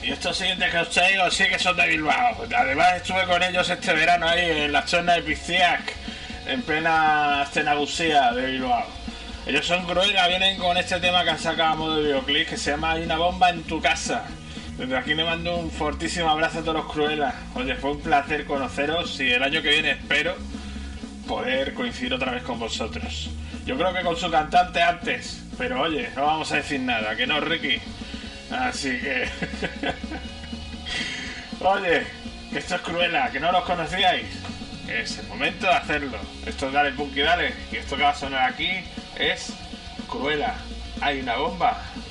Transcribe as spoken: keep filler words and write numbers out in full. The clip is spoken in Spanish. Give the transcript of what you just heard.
Y estos siguientes que os traigo sí que son de Bilbao. Además estuve con ellos este verano ahí en la zona de Piciac, en plena escenagusía de Bilbao. Ellos son Cruela, vienen con este tema que han sacado a modo de videoclip que se llama Hay una bomba en tu casa. Desde aquí le mando un fortísimo abrazo a todos los Cruela. Oye, fue un placer conoceros y el año que viene espero poder coincidir otra vez con vosotros. Yo creo que con su cantante antes, pero oye, no vamos a decir nada, que no, Ricky. Así que... Oye, que esto es Cruela, que no los conocíais. Es el momento de hacerlo. Esto es Dale Punky Dale. Y esto que va a sonar aquí es Cruela. Hay una bomba